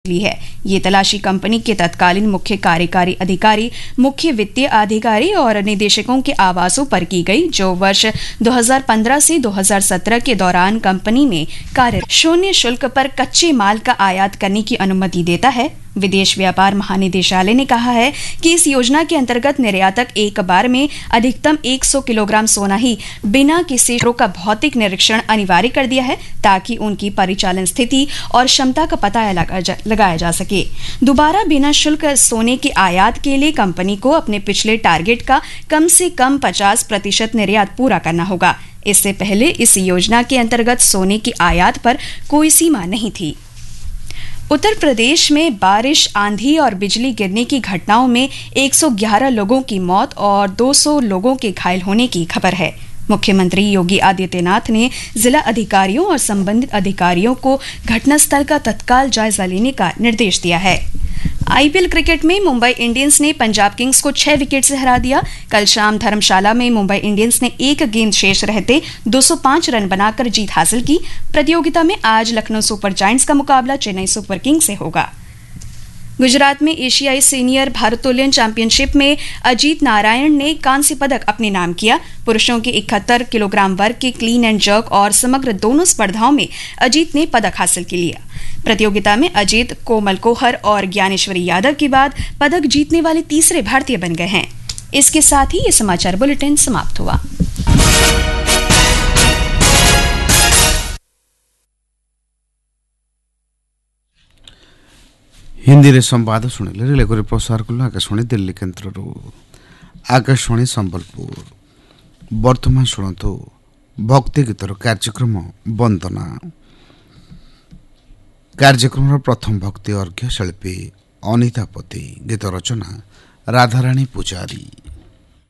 ली है। ये तलाशी कंपनी के तत्कालीन मुख्य कार्यकारी अधिकारी, मुख्य वित्तीय अधिकारी और निदेशकों के आवासों पर की गई, जो वर्ष 2015 से 2017 के दौरान कंपनी में कार्य शून्य शुल्क पर कच्चे माल का आयात करने की अनुमति देता है। विदेश व्यापार महानिदेशालय ने कहा है कि इस योजना के अंतर्गत निर्यातक एक बार में अधिकतम 100 किलोग्राम सोना ही बिना किसी शुल्क का भौतिक निरीक्षण अनिवार्य कर दिया है, ताकि उनकी परिचालन स्थिति और क्षमता का पता लगाया जा सके। दोबारा बिना शुल्क सोने के आयात के लिए कंपनी को अपने पिछले टारगेट का कम से कम 50% निर्यात पूरा करना होगा। इससे पहले इस योजना के अंतर्गत सोने की आयात पर कोई सीमा नहीं थी। उत्तर प्रदेश में बारिश, आंधी और बिजली गिरने की घटनाओं में 111 लोगों की मौत और 200 लोगों के घायल होने की खबर है। मुख्यमंत्री योगी आदित्यनाथ ने जिला अधिकारियों और संबंधित अधिकारियों को घटनास्थल का तत्काल जायजा लेने का निर्देश दिया है। आईपीएल क्रिकेट में मुंबई इंडियंस ने पंजाब किंग्स को 6 विकेट से हरा दिया। कल शाम धर्मशाला में मुंबई इंडियंस ने एक गेंद शेष रहते 205 रन बनाकर जीत हासिल की। प्रतियोगिता में आज लखनऊ सुपर जायंट्स का मुकाबला चेन्नई सुपर किंग्स से होगा। गुजरात में एशियाई सीनियर भारोत्तोलन चैंपियनशिप में अजीत नारायण ने कांस्य पदक अपने नाम किया। पुरुषों के 71 किलोग्राम वर्ग के क्लीन एंड जर्क और समग्र दोनों स्पर्धाओं में अजीत ने पदक हासिल किया। प्रतियोगिता में अजीत, कोमल कोहर और ज्ञानेश्वरी यादव के बाद पदक जीतने वाले तीसरे भारतीय बन गए हैं। इसके साथ ही ये समाचार बुलेटिन समाप्त हुआ। हिंदी रे संवाद शुणिले रिले करे प्रसार कलु आकाशवाणी दिल्ली केन्द्र आकाशवाणी संबलपुर। वर्तमान शुणु भक्ति गीतर कार्यक्रम वंदना। कार्यक्रम प्रथम भक्ति अर्घ्य शिल्पी अनिता पति, गीत रचना राधाराणी पुजारी।